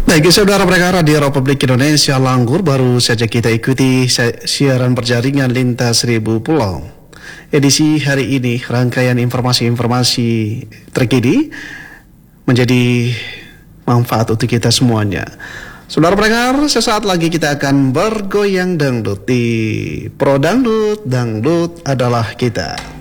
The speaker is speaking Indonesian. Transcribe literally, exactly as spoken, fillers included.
Baik, saudara pendengar Radio Republik Indonesia Langgur, baru saja kita ikuti siaran berjaringan lintas seribu pulau. Edisi hari ini, rangkaian informasi-informasi terkini menjadi manfaat untuk kita semuanya. Saudara pendengar, sesaat lagi kita akan bergoyang dangdut di Pro Dangdut, dangdut adalah kita.